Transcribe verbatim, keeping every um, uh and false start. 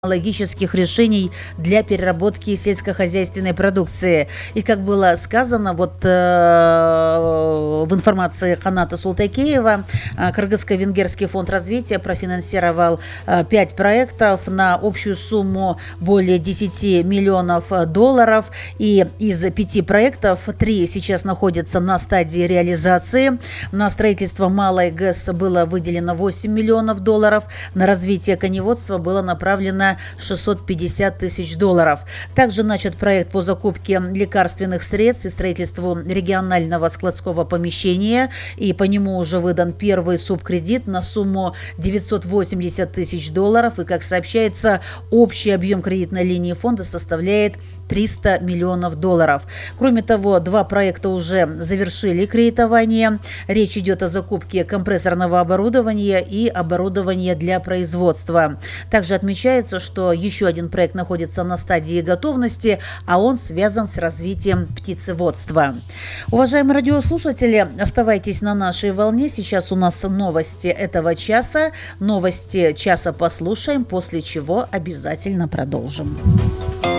логических решений для переработки сельскохозяйственной продукции. И как было сказано вот э, в информации Ханата Султакеева, э, Кыргызско-Венгерский фонд развития профинансировал э, пять проектов на общую сумму более десяти миллионов долларов. И из пяти проектов три сейчас находятся на стадии реализации. На строительство малой ГЭС было выделено восемь миллионов долларов, на развитие коневодства было направлено шестьсот пятьдесят тысяч долларов. Также начат проект по закупке лекарственных средств и строительству регионального складского помещения. И по нему уже выдан первый субкредит на сумму девятьсот восемьдесят тысяч долларов. И, как сообщается, общий объем кредитной линии фонда составляет триста миллионов долларов. Кроме того, два проекта уже завершили кредитование. Речь идет о закупке компрессорного оборудования и оборудования для производства. Также отмечается, что еще один проект находится на стадии готовности, а он связан с развитием птицеводства. Уважаемые радиослушатели, оставайтесь на нашей волне. Сейчас у нас новости этого часа. Новости часа послушаем, после чего обязательно продолжим.